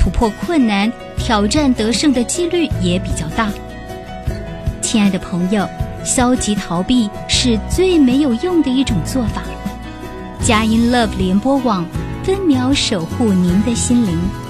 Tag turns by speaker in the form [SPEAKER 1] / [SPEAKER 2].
[SPEAKER 1] 突破困难、挑战得胜的几率也比较大。亲爱的朋友，消极逃避是最没有用的一种做法。佳音 Love 联播网分秒守护您的心灵。